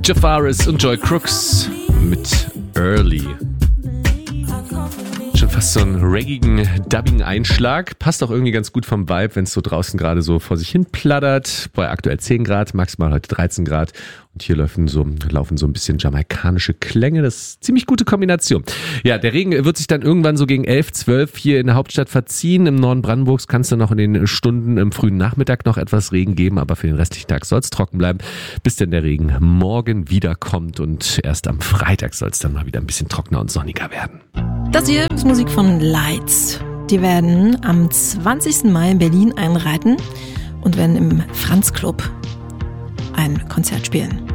Jafaris und Joy Crooks mit Early. Schon fast so einen reggigen, dubbigen Einschlag. Passt auch irgendwie ganz gut vom Vibe, wenn es so draußen gerade so vor sich hin plattert. Bei aktuell 10 Grad, maximal heute 13 Grad. Und hier laufen so ein bisschen jamaikanische Klänge. Das ist eine ziemlich gute Kombination. Ja, der Regen wird sich dann irgendwann so gegen 11, 12 hier in der Hauptstadt verziehen. Im Norden Brandenburgs kann es dann noch in den Stunden im frühen Nachmittag noch etwas Regen geben. Aber für den restlichen Tag soll es trocken bleiben, bis denn der Regen morgen wiederkommt. Und erst am Freitag soll es dann mal wieder ein bisschen trockener und sonniger werden. Das hier ist Musik von Lights. Die werden am 20. Mai in Berlin einreiten und werden im Franz Club ein Konzert spielen.